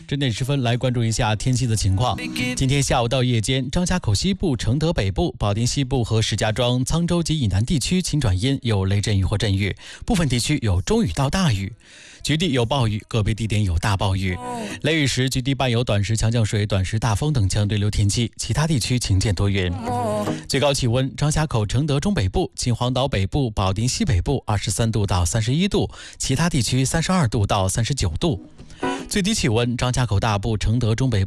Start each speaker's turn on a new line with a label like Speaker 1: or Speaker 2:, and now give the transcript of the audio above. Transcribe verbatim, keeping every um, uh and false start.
Speaker 1: 整点时分来关注一下天气的情况。今天下午到夜间，张家口西部、承德北部、保定西部和石家庄、沧州及以南地区晴转阴，有雷阵雨或阵雨，部分地区有中雨到大雨，局地有暴雨，个别地点有大暴雨。雷雨时，局地伴有短时强降水、短时大风等强对流天气，其他地区晴见多云。最高气温：张家口、承德中北部、秦皇岛北部、保定西北部二十三度到三十一度，其他地区三十二度到三十九度。最低气温：张家口大部、承德中北部